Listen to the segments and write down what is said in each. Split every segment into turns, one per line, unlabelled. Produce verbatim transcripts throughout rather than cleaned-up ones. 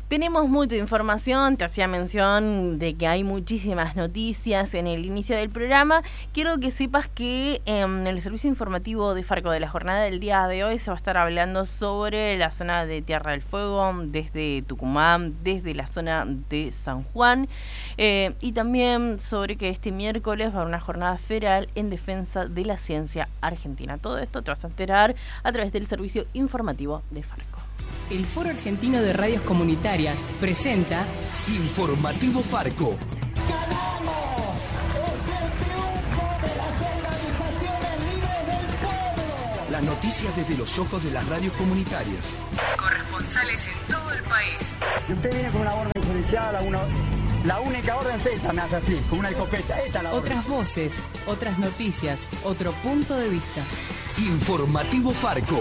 Tenemos mucha información, te hacía mención de que hay muchísimas noticias en el inicio del programa. Quiero que sepas que en el servicio informativo de Farco de la jornada del día de hoy se va a estar hablando sobre la zona de Tierra del Fuego, desde Tucumán, desde la zona de San Juan, eh, y también sobre que este miércoles va a haber una jornada federal en defensa de la ciencia argentina. Todo esto te vas a enterar a través del servicio informativo de Farco.
El Foro Argentino de Radios Comunitarias presenta
Informativo Farco.
¡Ganamos! ¡Es el triunfo de las organizaciones libres del pueblo!
Las noticias desde los ojos de las radios comunitarias.
Corresponsales en todo el país.
Y usted viene con una orden judicial, una, la única orden es esta, me hace así, con una escopeta. Esta es la orden.
Otras voces, otras noticias, otro punto de vista.
Informativo Farco.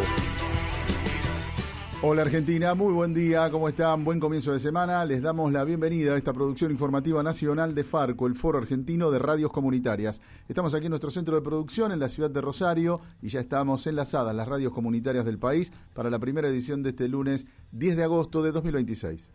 Hola Argentina, muy buen día, ¿cómo están? Buen comienzo de semana. Les damos la bienvenida a esta producción informativa nacional de Farco, el Foro Argentino de Radios Comunitarias. Estamos aquí en nuestro centro de producción en la ciudad de Rosario y ya estamos enlazadas las radios comunitarias del país para la primera edición de este lunes diez de agosto de dos mil veintiséis.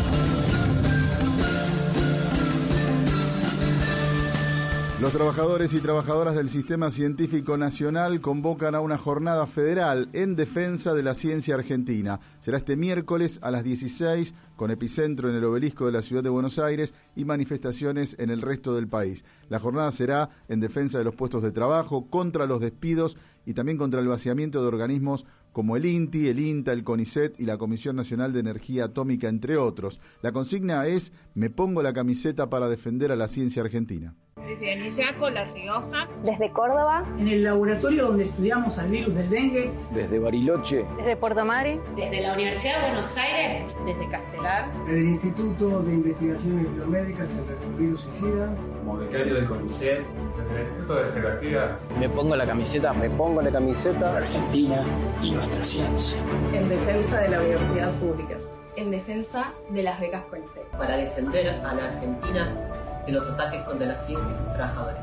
Los trabajadores y trabajadoras del Sistema Científico Nacional convocan a una jornada federal en defensa de la ciencia argentina. Será este miércoles a las dieciséis, con epicentro en el obelisco de la ciudad de Buenos Aires y manifestaciones en el resto del país. La jornada será en defensa de los puestos de trabajo, contra los despidos y también contra el vaciamiento de organismos como el INTI, el INTA, el CONICET y la Comisión Nacional de Energía Atómica, entre otros. La consigna es: me pongo la camiseta para defender a la ciencia argentina.
Desde Anisaco, La Rioja.
Desde Córdoba.
En el laboratorio donde estudiamos al virus del dengue.
Desde Bariloche.
Desde Puerto Madryn.
Desde la Universidad de Buenos Aires.
Desde Castelar.
Desde el Instituto de Investigaciones Biomédicas en Retrovirus y SIDA.
Como becario del CONICET. Desde el Instituto de Geografía.
Me pongo la camiseta.
Me pongo la camiseta.
Argentina y nuestra ciencia.
En defensa de la universidad pública.
En defensa de las becas CONICET.
Para defender a la Argentina de los ataques contra la ciencia y sus trabajadores.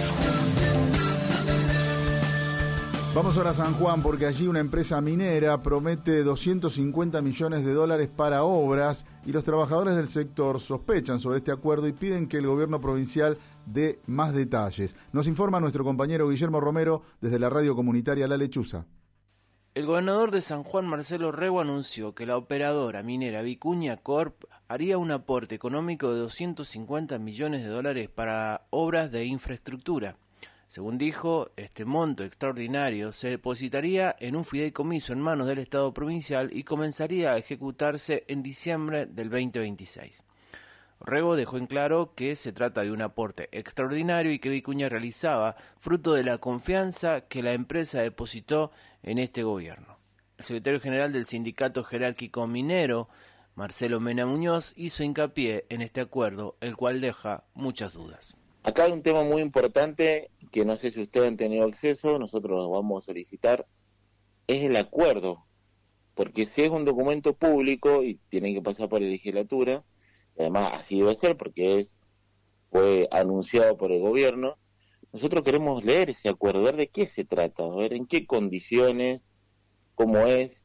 Vamos ahora a San Juan porque allí una empresa minera promete doscientos cincuenta millones de dólares para obras y los trabajadores del sector sospechan sobre este acuerdo y piden que el gobierno provincial dé más detalles. Nos informa nuestro compañero Guillermo Romero desde la radio comunitaria La Lechuza.
El gobernador de San Juan, Marcelo Rego, anunció que la operadora minera Vicuña Corp haría un aporte económico de doscientos cincuenta millones de dólares para obras de infraestructura. Según dijo, este monto extraordinario se depositaría en un fideicomiso en manos del Estado provincial y comenzaría a ejecutarse en diciembre del veinte veintiséis. Rego dejó en claro que se trata de un aporte extraordinario y que Vicuña realizaba fruto de la confianza que la empresa depositó en este gobierno. El secretario general del Sindicato Jerárquico Minero, Marcelo Mena Muñoz, hizo hincapié en este acuerdo, el cual deja muchas dudas.
Acá hay un tema muy importante que no sé si ustedes han tenido acceso, nosotros lo vamos a solicitar, es el acuerdo, porque si es un documento público y tiene que pasar por la legislatura, además así debe ser porque es fue anunciado por el gobierno, nosotros queremos leer ese acuerdo, ver de qué se trata, ver en qué condiciones, cómo es,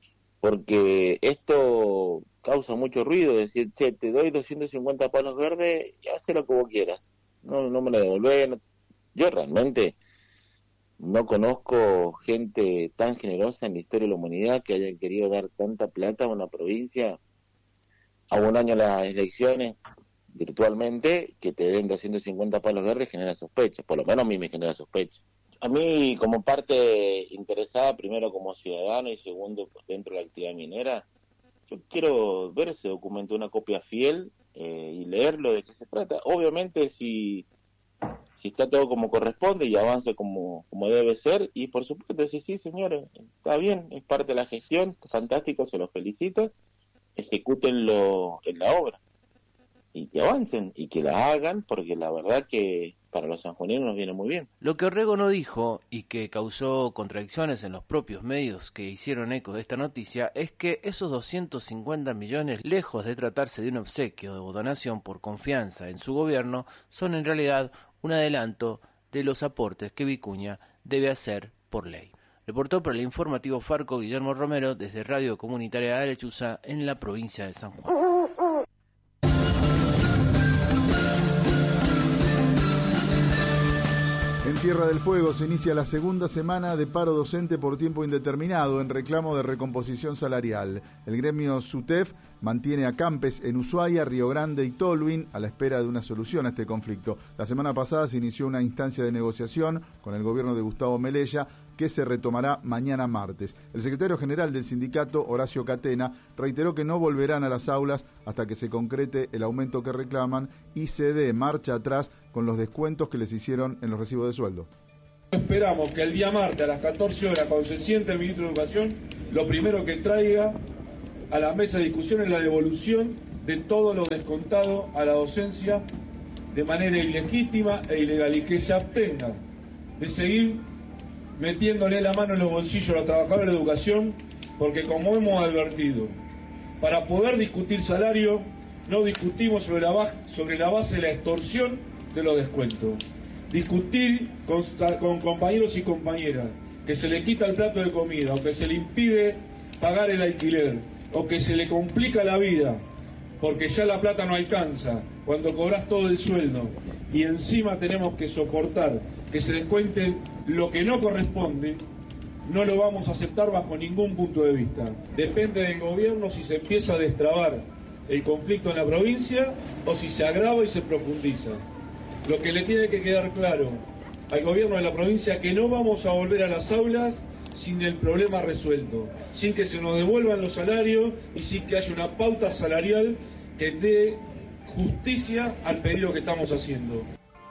porque esto causa mucho ruido, decir, che, te doy doscientos cincuenta palos verdes y haz lo que vos quieras, no, no me lo devolvés. No. Yo realmente no conozco gente tan generosa en la historia de la humanidad que haya querido dar tanta plata a una provincia a un año las elecciones virtualmente, que te den doscientos cincuenta palos verdes genera sospecha, por lo menos a mí me genera sospecha. A mí, como parte interesada, primero como ciudadano y segundo pues, dentro de la actividad minera, yo quiero ver ese documento, una copia fiel eh, y leerlo de qué se trata. Obviamente si, si está todo como corresponde y avanza como, como debe ser, y por supuesto decir, sí señores, está bien, es parte de la gestión, fantástico, se los felicito, ejecútenlo en la obra y que avancen y que la hagan, porque la verdad que para los sanjuaninos nos viene muy bien.
Lo que Orrego no dijo y que causó contradicciones en los propios medios que hicieron eco de esta noticia es que esos doscientos cincuenta millones, lejos de tratarse de un obsequio o donación por confianza en su gobierno, son en realidad un adelanto de los aportes que Vicuña debe hacer por ley. Reportó para el informativo Farco Guillermo Romero desde Radio Comunitaria de La Lechuza en la provincia de San Juan.
Tierra del Fuego se inicia la segunda semana de paro docente por tiempo indeterminado en reclamo de recomposición salarial. El gremio SUTEF mantiene a Campes en Ushuaia, Río Grande y Tolwyn a la espera de una solución a este conflicto. La semana pasada se inició una instancia de negociación con el gobierno de Gustavo Melella que se retomará mañana martes. El secretario general del sindicato, Horacio Catena, reiteró que no volverán a las aulas hasta que se concrete el aumento que reclaman y se dé marcha atrás con los descuentos que les hicieron en los recibos de sueldo.
Esperamos que el día martes a las catorce horas, cuando se siente el ministro de Educación, lo primero que traiga a la mesa de discusión es la devolución de todo lo descontado a la docencia de manera ilegítima e ilegal, y que se abstenga de seguir metiéndole la mano en los bolsillos a los trabajadores de educación, porque como hemos advertido, para poder discutir salario, no discutimos sobre la, sobre la base de la extorsión de los descuentos. Discutir con, con compañeros y compañeras que se le quita el plato de comida, o que se le impide pagar el alquiler, o que se le complica la vida, porque ya la plata no alcanza, cuando cobras todo el sueldo, y encima tenemos que soportar que se descuente lo que no corresponde, no lo vamos a aceptar bajo ningún punto de vista. Depende del gobierno si se empieza a destrabar el conflicto en la provincia o si se agrava y se profundiza. Lo que le tiene que quedar claro al gobierno de la provincia es que no vamos a volver a las aulas sin el problema resuelto, sin que se nos devuelvan los salarios y sin que haya una pauta salarial que dé justicia al pedido que estamos haciendo.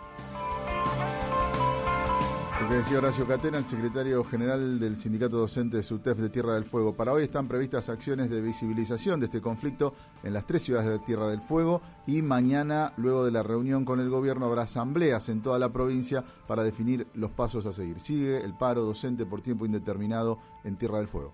Lo que decía Horacio Catena, el secretario general del Sindicato Docente de SUTEF de Tierra del Fuego. Para hoy están previstas acciones de visibilización de este conflicto en las tres ciudades de Tierra del Fuego y mañana, luego de la reunión con el gobierno, habrá asambleas en toda la provincia para definir los pasos a seguir. Sigue el paro docente por tiempo indeterminado en Tierra del Fuego.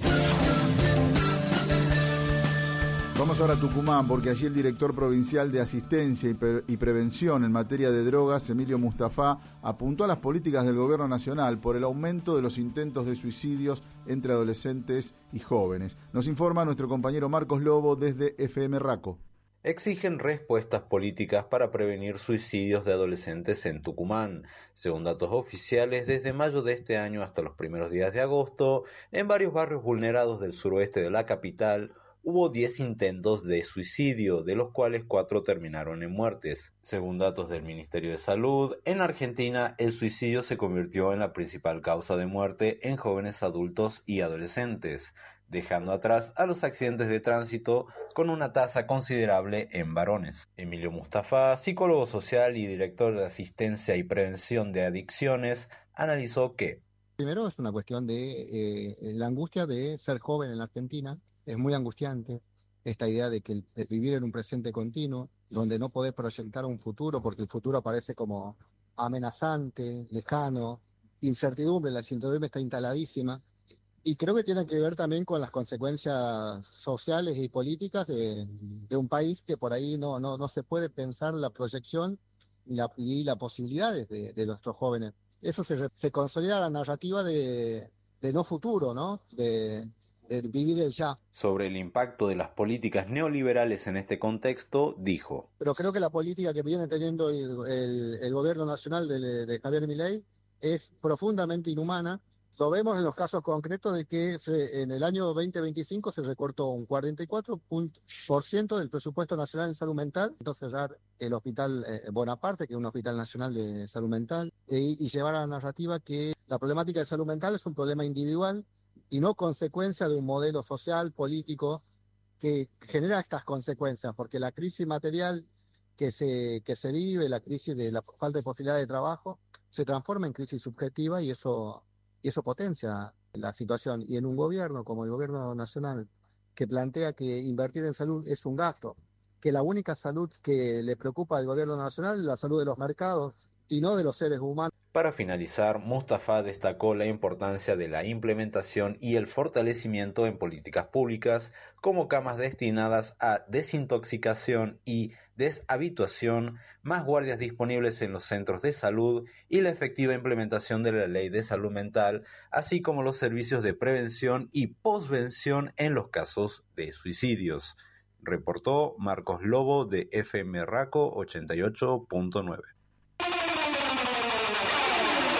Vamos ahora a Tucumán, porque allí el director provincial de Asistencia y, Pre- y Prevención en materia de drogas, Emilio Mustafa, apuntó a las políticas del gobierno nacional por el aumento de los intentos de suicidios entre adolescentes y jóvenes. Nos informa nuestro compañero Marcos Lobo desde F M Raco.
Exigen respuestas políticas para prevenir suicidios de adolescentes en Tucumán. Según datos oficiales, desde mayo de este año hasta los primeros días de agosto, en varios barrios vulnerados del suroeste de la capital, hubo diez intentos de suicidio, de los cuales cuatro terminaron en muertes. Según datos del Ministerio de Salud, en Argentina el suicidio se convirtió en la principal causa de muerte en jóvenes adultos y adolescentes, dejando atrás a los accidentes de tránsito con una tasa considerable en varones. Emilio Mustafa, psicólogo social y director de Asistencia y Prevención de Adicciones, analizó que
primero es una cuestión de eh, la angustia de ser joven en la Argentina. Es muy angustiante esta idea de que el, de vivir en un presente continuo, donde no podés proyectar un futuro, porque el futuro parece como amenazante, lejano, incertidumbre, la incertidumbre está instaladísima. Y creo que tiene que ver también con las consecuencias sociales y políticas de, de un país que por ahí no, no, no se puede pensar la proyección y la, y la posibilidades de, de nuestros jóvenes. Eso se, se consolida la narrativa de, de no futuro, ¿no? De, de vivir el ya.
Sobre el impacto de las políticas neoliberales en este contexto, dijo:
Pero creo que la política que viene teniendo el, el, el gobierno nacional de, de Javier Milei es profundamente inhumana. Lo vemos en los casos concretos de que se, en el año veinte veinticinco se recortó un cuarenta y cuatro por ciento del presupuesto nacional en salud mental, entonces cerrar el hospital eh, Bonaparte, que es un hospital nacional de salud mental, e, y llevar a la narrativa que la problemática de salud mental es un problema individual y no consecuencia de un modelo social, político, que genera estas consecuencias, porque la crisis material que se, que se vive, la crisis de la falta de posibilidad de trabajo, se transforma en crisis subjetiva y eso... Y eso potencia la situación. Y en un gobierno como el gobierno nacional, que plantea que invertir en salud es un gasto, que la única salud que le preocupa al gobierno nacional es la salud de los mercados y no de los seres humanos.
Para finalizar, Mustafa destacó la importancia de la implementación y el fortalecimiento en políticas públicas como camas destinadas a desintoxicación y deshabituación, más guardias disponibles en los centros de salud y la efectiva implementación de la ley de salud mental, así como los servicios de prevención y posvención en los casos de suicidios. Reportó Marcos Lobo de F M Raco ochenta y ocho punto nueve.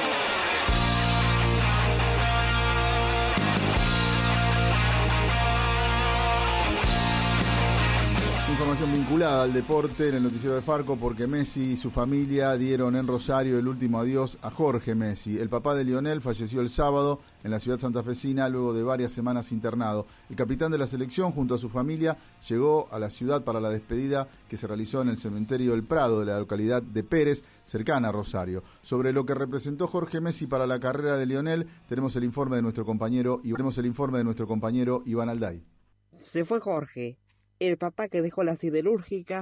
información vinculada al deporte en el noticiero de Farco, porque Messi y su familia dieron en Rosario el último adiós a Jorge Messi. El papá de Lionel falleció el sábado en la ciudad santafesina luego de varias semanas internado. El capitán de la selección junto a su familia llegó a la ciudad para la despedida que se realizó en el cementerio El Prado de la localidad de Pérez, cercana a Rosario. Sobre lo que representó Jorge Messi para la carrera de Lionel, tenemos el informe de nuestro compañero y tenemos el informe de nuestro compañero Iván Alday.
Se fue Jorge, el papá que dejó la siderúrgica